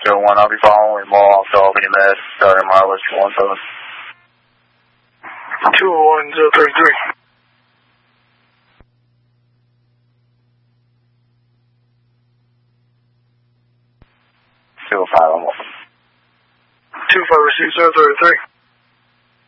201, I'll be following Mall off to Albany Med, starting mileage 17. 201-033. 205, I'm open. 25 received 033.